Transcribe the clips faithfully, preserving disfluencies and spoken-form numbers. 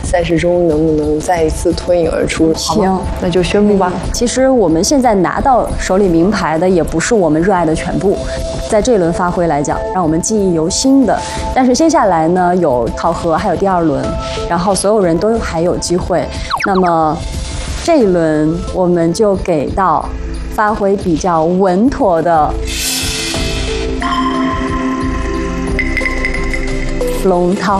赛事中能不能再一次脱颖而出？ 行， 那就宣布吧。 其实我们现在拿到手里名牌的也不是我们热爱的全部，在这一轮发挥来讲，让我们记忆犹新的。但是接下来呢，有考核，还有第二轮，然后所有人都还有机会。那么这一轮我们就给到发挥比较稳妥的龙涛。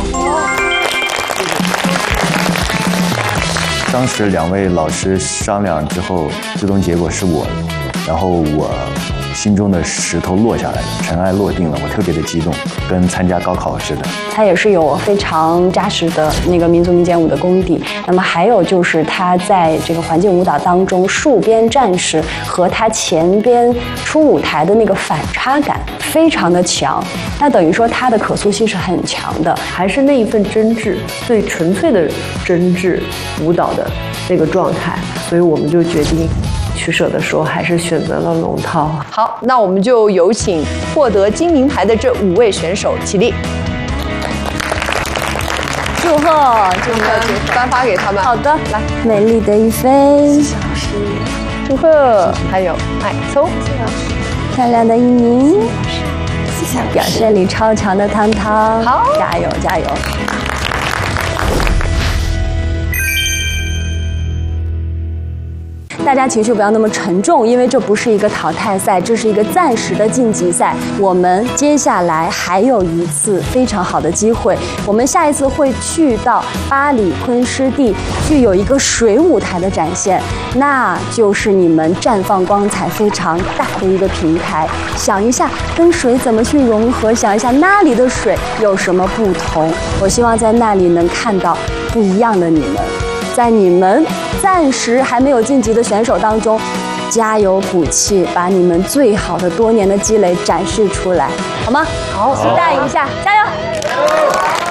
当时两位老师商量之后，最终结果是我，然后我心中的石头落下来了，尘埃落定了，我特别的激动，跟参加高考似的。 他也是有非常扎实的那个民族民间舞的功底，那么还有就是他在这个环境舞蹈当中，戍边战士和他前边出舞台的那个反差感非常的强，那等于说他的可塑性是很强的， 还是那一份真挚，最纯粹的真挚舞蹈的那个状态，所以我们就决定取舍的说，还是选择了龙涛。 好，那我们就有请获得金名牌的这五位选手起立。 祝贺，祝贺， 颁发给他们。 好的，来，美丽的一飞， 祝贺，还有艾聪， 漂亮的一鸣，表现力超强的汤汤， 好， 加油加油！大家情绪不要那么沉重，因为这不是一个淘汰赛，这是一个暂时的晋级赛。我们接下来还有一次非常好的机会，我们下一次会去到巴里昆湿地，去有一个水舞台的展现，那就是你们绽放光彩非常大的一个平台。想一下跟水怎么去融合，想一下那里的水有什么不同。我希望在那里能看到不一样的你们。在你们暂时还没有晋级的选手当中，加油鼓气，把你们最好的多年的积累展示出来，好吗？好，期待一下，加油！